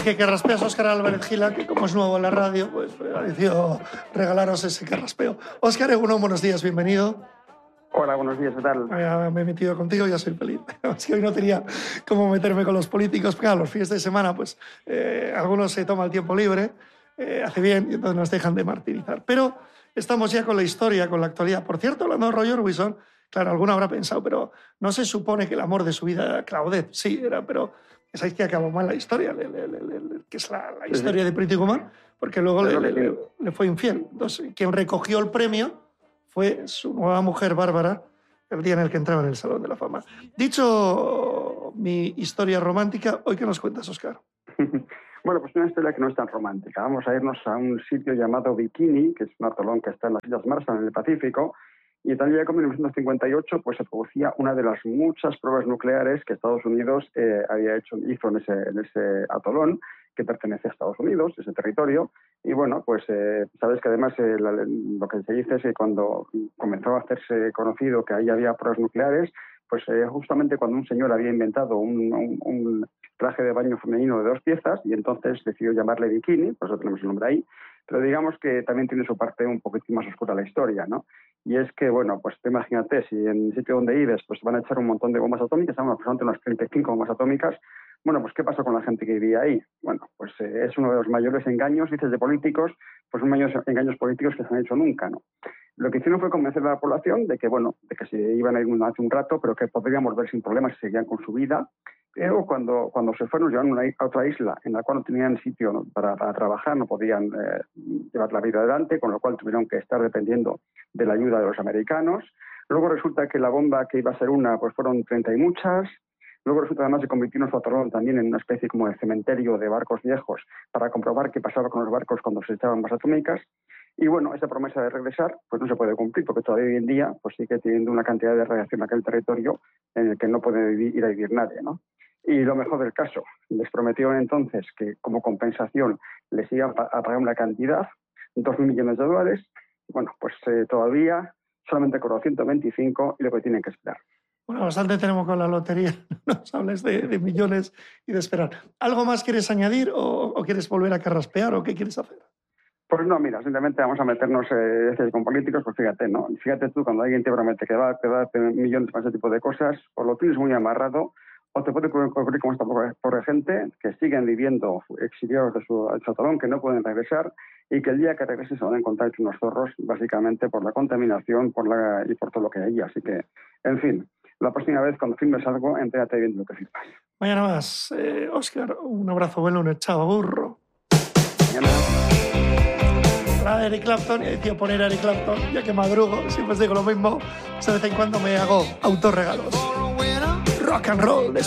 que raspeas a Óscar Álvarez Gila, que como es nuevo en la radio, pues ha decidido regalaros ese que raspeo. Óscar Egunon, buenos días, bienvenido. Hola, buenos días, ¿qué tal? Me he metido contigo, ya soy feliz. Es que hoy no tenía cómo meterme con los políticos. Claro, los fines de semana, pues algunos se toman el tiempo libre, hace bien, y entonces nos dejan de martirizar. Pero estamos ya con la historia, con la actualidad. Por cierto, hablando de Roy Orbison, claro, alguno habrá pensado, pero no se supone que el amor de su vida era Claudette. Sí, era, pero sabéis que acabó mal la historia, que es la historia de Pretty Woman, porque luego le fue infiel. Entonces, quien recogió el premio fue su nueva mujer, Bárbara, el día en el que entraba en el Salón de la Fama. Dicho mi historia romántica, ¿hoy qué nos cuentas, Óscar? Bueno, pues una historia que no es tan romántica. Vamos a irnos a un sitio llamado Bikini, que es un atolón que está en las Islas Marshall, en el Pacífico, y tal día como en 1958 pues, se producía una de las muchas pruebas nucleares que Estados Unidos hizo en ese atolón, que pertenece a Estados Unidos, ese territorio. Y bueno, pues sabes que además lo que se dice es que cuando comenzó a hacerse conocido que ahí había pruebas nucleares, pues justamente cuando un señor había inventado un traje de baño femenino de 2 piezas y entonces decidió llamarle Bikini, por eso tenemos el nombre ahí, pero digamos que también tiene su parte un poquitín más oscura la historia, ¿no? Y es que, bueno, pues te imagínate, si en el sitio donde vives pues van a echar un montón de bombas atómicas, aproximadamente unas 35 bombas atómicas. Bueno, pues ¿qué pasó con la gente que vivía ahí? Bueno, pues es uno de los mayores engaños, dices, de políticos, pues unos mayores engaños políticos que se han hecho nunca, ¿no? Lo que hicieron fue convencer a la población de que, bueno, de que se iban a ir hace un rato, pero que podrían volver sin problemas y seguían con su vida. Pero cuando se fueron, llevaron a otra isla en la cual no tenían sitio, ¿no?, para trabajar, no podían llevar la vida adelante, con lo cual tuvieron que estar dependiendo de la ayuda de los americanos. Luego resulta que la bomba que iba a ser una, pues fueron 30 y muchas. Luego resulta además se convirtió en su atolón también en una especie como de cementerio de barcos viejos para comprobar qué pasaba con los barcos cuando se echaban bombas atómicas. Y bueno, esa promesa de regresar pues no se puede cumplir porque todavía hoy en día pues sigue teniendo una cantidad de radiación en aquel territorio en el que no puede ir a vivir nadie, ¿no? Y lo mejor del caso, les prometieron entonces que como compensación les iban a pagar una cantidad, $2.000 millones. Bueno, pues todavía solamente cobró 125 y lo que tienen que esperar. Bueno, bastante tenemos con la lotería. Nos hables de millones y de esperar. ¿Algo más quieres añadir o quieres volver a carraspear o qué quieres hacer? Pues no, mira, simplemente vamos a meternos con políticos, pues fíjate, ¿no? Fíjate tú, cuando alguien te promete que va a darte millones para ese tipo de cosas, o lo tienes muy amarrado, o te puede ocurrir como esta pobre gente que siguen viviendo exiliados de su atolón, que no pueden regresar, y que el día que regresen se van a encontrar hecho unos zorros, básicamente por la contaminación y por todo lo que hay allí. Así que, en fin, la próxima vez cuando firmes algo, entérate bien de lo que firmas. Mañana más. Óscar, un abrazo bueno, un echado burro. Mañana. Para Eric Clapton, y decía poner a Eric Clapton, ya que madrugo, siempre digo lo mismo, de vez en cuando me hago autorregalos. Rock and roll.